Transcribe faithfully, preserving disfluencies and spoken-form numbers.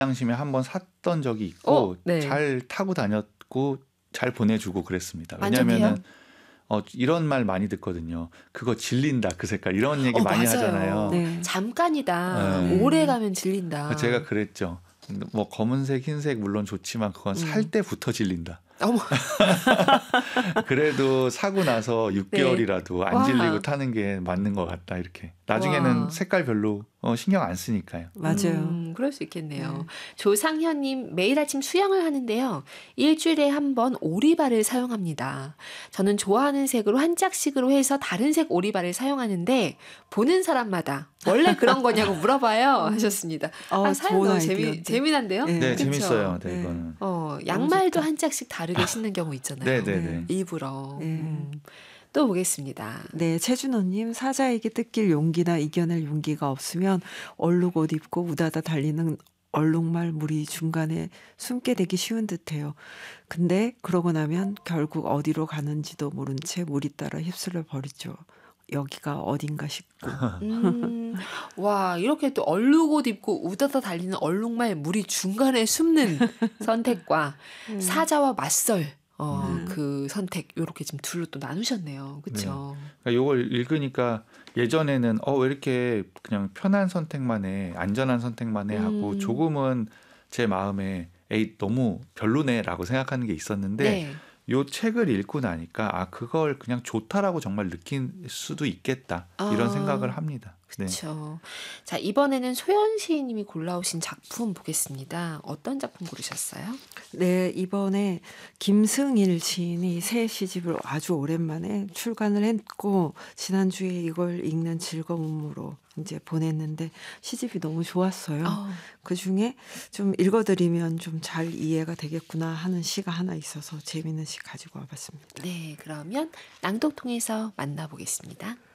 양심에 한번 샀던 적이 있고 어, 네. 잘 타고 다녔고 잘 보내주고 그랬습니다. 만족해요? 왜냐하면은 어, 이런 말 많이 듣거든요. 그거 질린다 그 색깔 이런 얘기 어, 많이 맞아요. 하잖아요. 네. 잠깐이다. 네. 오래 가면 질린다. 제가 그랬죠. 뭐 검은색, 흰색 물론 좋지만 그건 살 음. 때부터 질린다. 어머. 그래도 사고 나서 육 개월이라도 안 와. 질리고 타는 게 맞는 것 같다 이렇게. 나중에는 와. 색깔 별로 어, 신경 안 쓰니까요. 맞아요. 음, 그럴 수 있겠네요. 네. 조상현님, 매일 아침 수영을 하는데요. 일주일에 한 번 오리발을 사용합니다. 저는 좋아하는 색으로 한 짝씩으로 해서 다른 색 오리발을 사용하는데 보는 사람마다 원래 그런 거냐고 물어봐요. 하셨습니다. 어, 아, 사연 좋은 너무 재미, 아이디어인데. 재미난데요? 네. 네, 그쵸? 재밌어요. 네, 네. 이거는. 어, 양말도 좋다. 한 짝씩 다르게 신는 경우 있잖아요. 네, 네, 네. 일부러. 네. 음. 또 보겠습니다. 네, 최준호님 사자에게 뜯길 용기나 이겨낼 용기가 없으면 얼룩 옷 입고 우다다 달리는 얼룩말 물이 중간에 숨게 되기 쉬운 듯해요. 근데 그러고 나면 결국 어디로 가는지도 모른 채 물이 따라 휩쓸려 버리죠. 여기가 어딘가 싶고. 음, 와, 이렇게 또 얼룩옷 입고 우다다 달리는 얼룩말 물이 중간에 숨는 선택과 사자와 맞설 어, 음. 그 선택 요렇게 지금 둘로 또 나누셨네요. 그렇죠? 그러니까 이걸 읽으니까 예전에는 어, 왜 이렇게 그냥 편한 선택만 해, 안전한 선택만 해 하고 음. 조금은 제 마음에 에이 너무 별로네라고 생각하는 게 있었는데 네. 요 책을 읽고 나니까 아 그걸 그냥 좋다라고 정말 느낄 수도 있겠다 이런 아. 생각을 합니다. 네. 그렇죠. 자, 이번에는 소연 시인님이 골라오신 작품 보겠습니다. 어떤 작품 고르셨어요? 네, 이번에 김승일 시인이 새 시집을 아주 오랜만에 출간을 했고 지난주에 이걸 읽는 즐거움으로 이제 보냈는데 시집이 너무 좋았어요. 어. 그중에 좀 읽어드리면 좀 잘 이해가 되겠구나 하는 시가 하나 있어서 재미있는 시 가지고 와봤습니다. 네, 그러면 낭독 통해서 만나보겠습니다.